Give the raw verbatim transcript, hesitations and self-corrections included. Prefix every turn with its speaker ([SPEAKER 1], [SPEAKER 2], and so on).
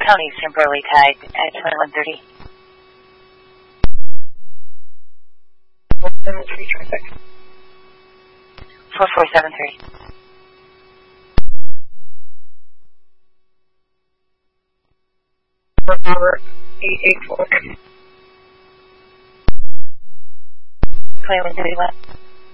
[SPEAKER 1] County is temporarily tagged at twenty-one thirty.
[SPEAKER 2] four seven three traffic.
[SPEAKER 1] four four seven three.
[SPEAKER 2] Robert eight eight four.
[SPEAKER 1] twenty-one thirty-one.